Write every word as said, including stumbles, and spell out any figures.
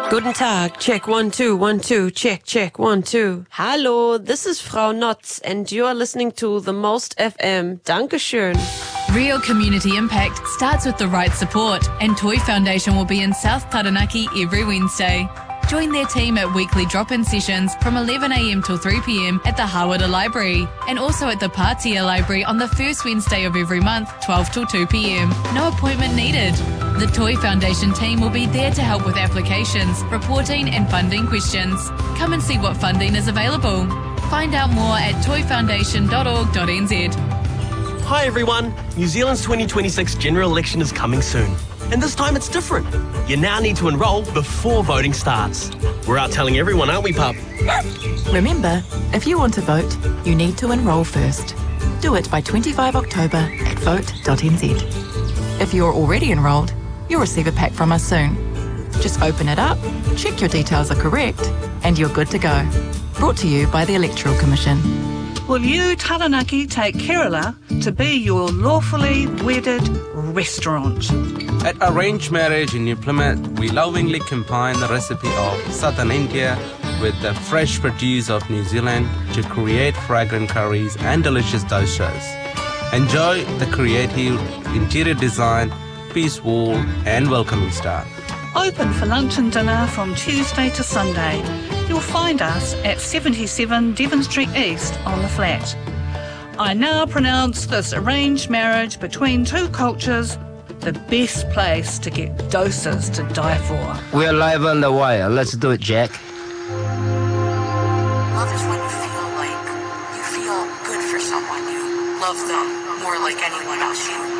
Guten Tag, check one, two, one, two, check, check, one, two. Hallo, this is Frau Notz and you are listening to The Most F M. Dankeschön. Real community impact starts with the right support, and Toy Foundation will be in South Taranaki every Wednesday. Join their team at weekly drop-in sessions from eleven a m till three p m at the Hawara Library, and also at the Patia Library on the first Wednesday of every month, twelve till two p m. No appointment needed. The Toy Foundation team will be there to help with applications, reporting and funding questions. Come and see what funding is available. Find out more at toy foundation dot org dot n z. Hi everyone, New Zealand's twenty twenty-six general election is coming soon. And this time it's different. You now need to enrol before voting starts. We're out telling everyone, aren't we, pup? Remember, if you want to vote, you need to enrol first. Do it by twenty-fifth of October at vote dot n z. If you're already enrolled, you'll receive a pack from us soon. Just open it up, check your details are correct, and you're good to go. Brought to you by the Electoral Commission. Will you, Taranaki, take Kerala to be your lawfully wedded restaurant? At Arranged Marriage in New Plymouth, we lovingly combine the recipe of southern India with the fresh produce of New Zealand to create fragrant curries and delicious dosas. Enjoy the creative interior design, peace wall and welcoming staff. Open for lunch and dinner from Tuesday to Sunday. You'll find us at seventy-seven Devon Street East on the flat. I now pronounce this arranged marriage between two cultures the best place to get doses to die for. We're live on the wire. Let's do it, Jack. Love is when you feel like you feel good for someone. You love them more like anyone else you